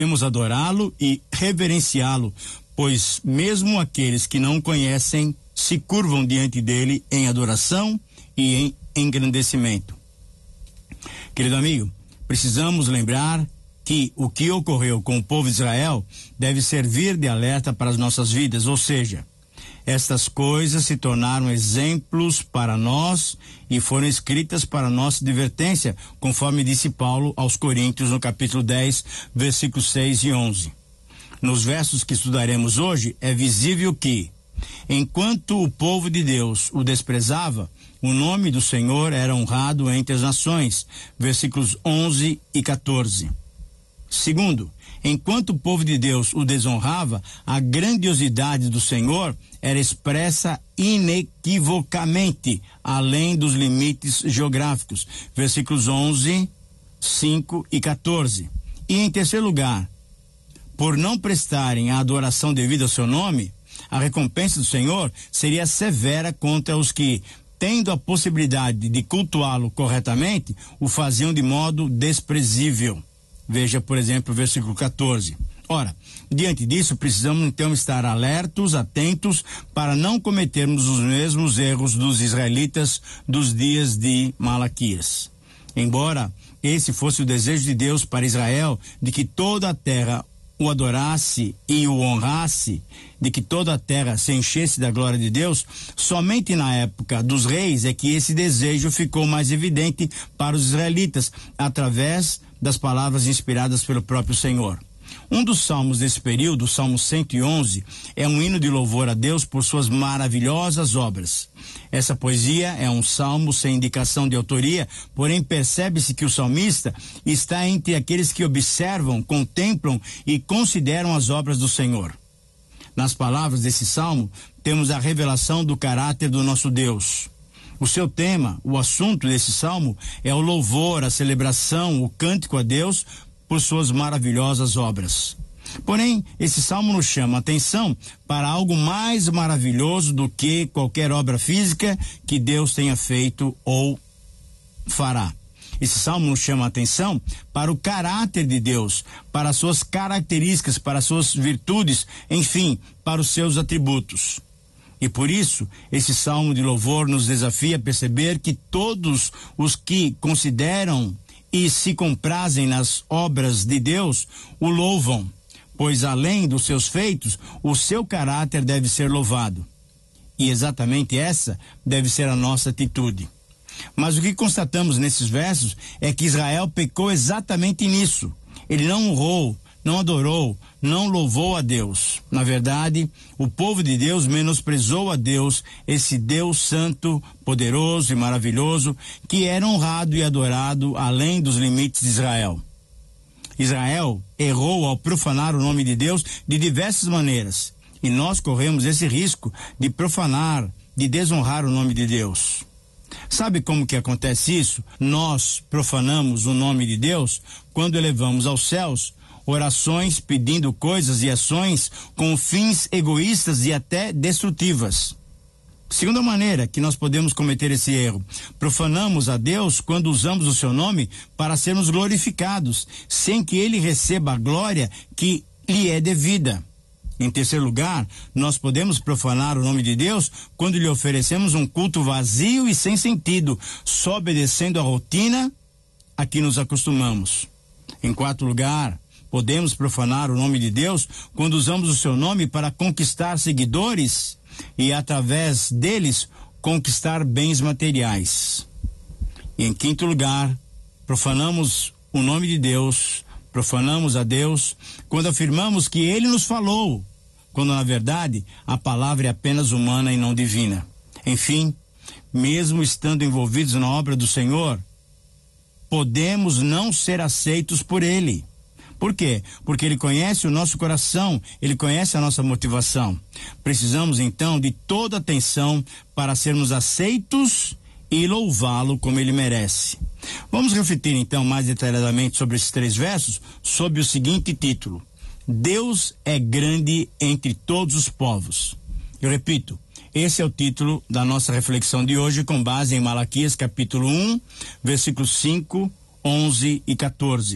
Devemos adorá-lo e reverenciá-lo, pois mesmo aqueles que não conhecem se curvam diante dele em adoração e em engrandecimento. Querido amigo, precisamos lembrar que o que ocorreu com o povo de Israel deve servir de alerta para as nossas vidas, ou seja, estas coisas se tornaram exemplos para nós e foram escritas para nossa advertência, conforme disse Paulo aos Coríntios no capítulo 10, versículos 6 e 11. Nos versos que estudaremos hoje, é visível que, enquanto o povo de Deus o desprezava, o nome do Senhor era honrado entre as nações, versículos 11 e 14. Segundo, enquanto o povo de Deus o desonrava, a grandiosidade do Senhor era expressa inequivocamente, além dos limites geográficos, versículos 11, 5 e 14. E em terceiro lugar, por não prestarem a adoração devida ao seu nome, a recompensa do Senhor seria severa contra os que, tendo a possibilidade de cultuá-lo corretamente, o faziam de modo desprezível. Veja, por exemplo, o versículo 14. Ora, diante disso, precisamos então estar alertos, atentos, para não cometermos os mesmos erros dos israelitas dos dias de Malaquias. Embora esse fosse o desejo de Deus para Israel, de que toda a terra o adorasse e o honrasse, de que toda a terra se enchesse da glória de Deus, somente na época dos reis é que esse desejo ficou mais evidente para os israelitas, através das palavras inspiradas pelo próprio Senhor. Um dos salmos desse período, o Salmo 111, é um hino de louvor a Deus por suas maravilhosas obras. Essa poesia é um salmo sem indicação de autoria, porém percebe-se que o salmista está entre aqueles que observam, contemplam e consideram as obras do Senhor. Nas palavras desse salmo, temos a revelação do caráter do nosso Deus. O seu tema, o assunto desse salmo, é o louvor, a celebração, o cântico a Deus por suas maravilhosas obras. Porém, esse salmo nos chama a atenção para algo mais maravilhoso do que qualquer obra física que Deus tenha feito ou fará. Esse salmo nos chama a atenção para o caráter de Deus, para as suas características, para as suas virtudes, enfim, para os seus atributos. E por isso, esse salmo de louvor nos desafia a perceber que todos os que consideram e se comprazem nas obras de Deus, o louvam, pois além dos seus feitos, o seu caráter deve ser louvado. E exatamente essa deve ser a nossa atitude. Mas o que constatamos nesses versos é que Israel pecou exatamente nisso. Ele não honrou, não adorou, não louvou a Deus. Na verdade, o povo de Deus menosprezou a Deus, esse Deus santo, poderoso e maravilhoso, que era honrado e adorado além dos limites de Israel. Israel errou ao profanar o nome de Deus de diversas maneiras. E nós corremos esse risco de profanar, de desonrar o nome de Deus. Sabe como que acontece isso? Nós profanamos o nome de Deus quando elevamos aos céus orações pedindo coisas e ações com fins egoístas e até destrutivas. Segunda maneira que nós podemos cometer esse erro: profanamos a Deus quando usamos o seu nome para sermos glorificados, sem que ele receba a glória que lhe é devida. Em terceiro lugar, nós podemos profanar o nome de Deus quando lhe oferecemos um culto vazio e sem sentido, só obedecendo a rotina a que nos acostumamos. Em quarto lugar, podemos profanar o nome de Deus quando usamos o seu nome para conquistar seguidores e, através deles, conquistar bens materiais. E em quinto lugar, profanamos o nome de Deus, profanamos a Deus quando afirmamos que ele nos falou, quando na verdade a palavra é apenas humana e não divina. Enfim, mesmo estando envolvidos na obra do Senhor, podemos não ser aceitos por ele. Por quê? Porque ele conhece o nosso coração, ele conhece a nossa motivação. Precisamos então de toda atenção para sermos aceitos e louvá-lo como ele merece. Vamos refletir então mais detalhadamente sobre esses 3 versos, sob o seguinte título: Deus é grande entre todos os povos. Eu repito, esse é o título da nossa reflexão de hoje, com base em Malaquias capítulo 1, versículos 5, 11 e 14.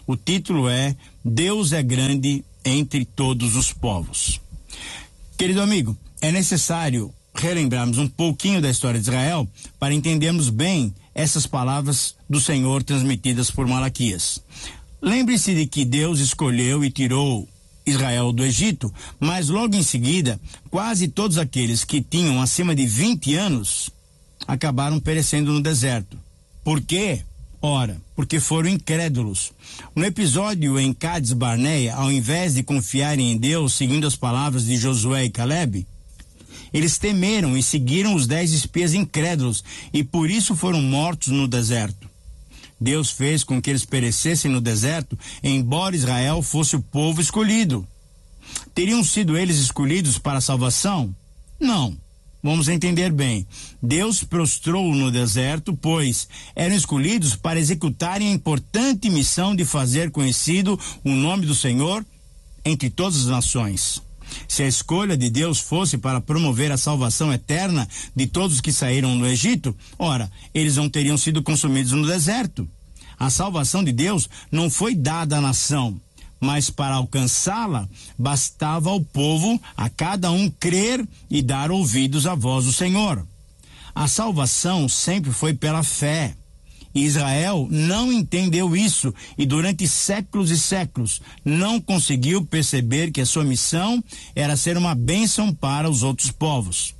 O título é Deus é grande entre todos os povos. Querido amigo, é necessário relembrarmos um pouquinho da história de Israel para entendermos bem essas palavras do Senhor transmitidas por Malaquias. Lembre-se de que Deus escolheu e tirou Israel do Egito, mas logo em seguida, quase todos aqueles que tinham acima de 20 anos acabaram perecendo no deserto. Por quê? Ora, porque foram incrédulos. No episódio em Cades Barneia, ao invés de confiarem em Deus, seguindo as palavras de Josué e Caleb, eles temeram e seguiram os 10 espias incrédulos e por isso foram mortos no deserto. Deus fez com que eles perecessem no deserto, embora Israel fosse o povo escolhido. Teriam sido eles escolhidos para a salvação? Não. Vamos entender bem. Deus prostrou no deserto, pois eram escolhidos para executarem a importante missão de fazer conhecido o nome do Senhor entre todas as nações. Se a escolha de Deus fosse para promover a salvação eterna de todos os que saíram do Egito, ora, eles não teriam sido consumidos no deserto. A salvação de Deus não foi dada à nação, mas para alcançá-la, bastava ao povo, a cada um, crer e dar ouvidos à voz do Senhor. A salvação sempre foi pela fé. Israel não entendeu isso e durante séculos e séculos não conseguiu perceber que a sua missão era ser uma bênção para os outros povos.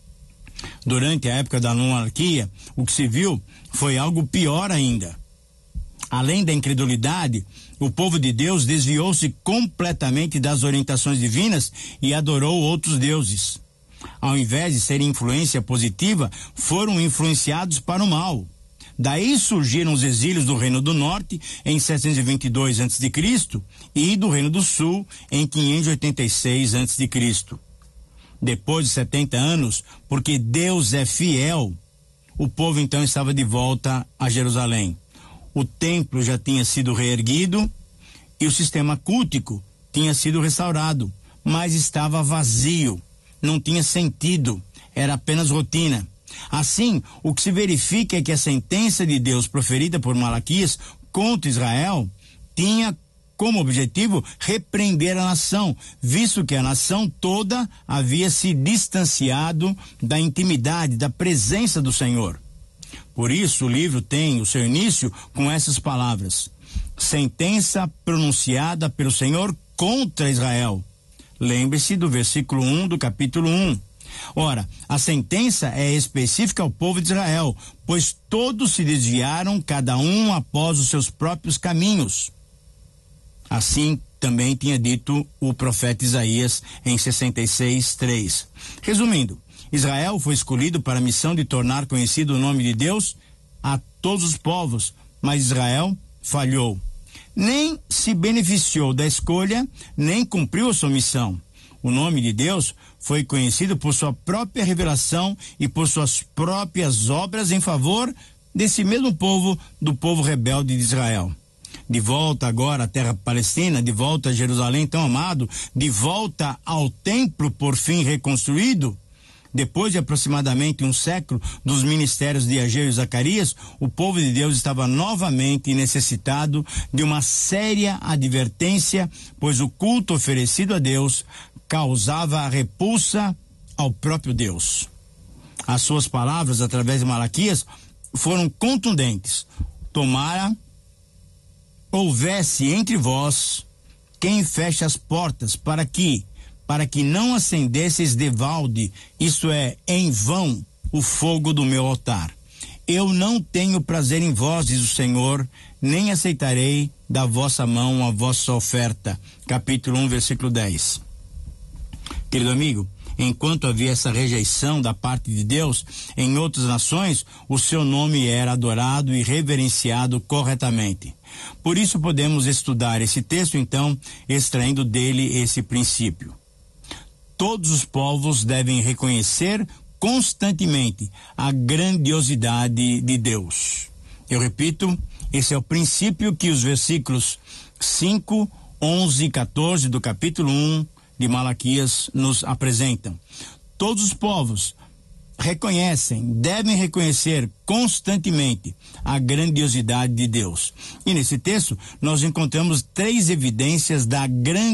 Durante a época da monarquia, o que se viu foi algo pior ainda. Além da incredulidade, o povo de Deus desviou-se completamente das orientações divinas e adorou outros deuses. Ao invés de serem influência positiva, foram influenciados para o mal. Daí surgiram os exílios do Reino do Norte em 722 a.C. e do Reino do Sul em 586 a.C. Depois de 70 anos, porque Deus é fiel, o povo então estava de volta a Jerusalém. O templo já tinha sido reerguido e o sistema cultico tinha sido restaurado, mas estava vazio, não tinha sentido, era apenas rotina. Assim, o que se verifica é que a sentença de Deus proferida por Malaquias contra Israel tinha como objetivo repreender a nação, visto que a nação toda havia se distanciado da intimidade, da presença do Senhor. Por isso, o livro tem o seu início com essas palavras: sentença pronunciada pelo Senhor contra Israel. Lembre-se do versículo 1 do capítulo 1. Ora, a sentença é específica ao povo de Israel, pois todos se desviaram, cada um após os seus próprios caminhos. Assim também tinha dito o profeta Isaías em 66:3. Resumindo, Israel foi escolhido para a missão de tornar conhecido o nome de Deus a todos os povos, mas Israel falhou. Nem se beneficiou da escolha, nem cumpriu a sua missão. O nome de Deus foi conhecido por sua própria revelação e por suas próprias obras em favor desse mesmo povo, do povo rebelde de Israel. De volta agora à terra palestina, de volta a Jerusalém tão amado, de volta ao templo por fim reconstruído, depois de aproximadamente um século dos ministérios de Ageu e Zacarias, o povo de Deus estava novamente necessitado de uma séria advertência, pois o culto oferecido a Deus causava a repulsa ao próprio Deus. As suas palavras, através de Malaquias, foram contundentes. Tomara houvesse entre vós quem feche as portas para que não acendesseis devalde, isto é, em vão, o fogo do meu altar. Eu não tenho prazer em vós, diz o Senhor, nem aceitarei da vossa mão a vossa oferta. Capítulo 1, versículo 10. Querido amigo, enquanto havia essa rejeição da parte de Deus, em outras nações, o seu nome era adorado e reverenciado corretamente. Por isso podemos estudar esse texto, então, extraindo dele esse princípio. Todos os povos devem reconhecer constantemente a grandiosidade de Deus. Eu repito, esse é o princípio que os versículos 5, 11 e 14 do capítulo 1 de Malaquias nos apresentam. Todos os povos devem reconhecer constantemente a grandiosidade de Deus. E nesse texto nós encontramos 3 evidências da grandiosidade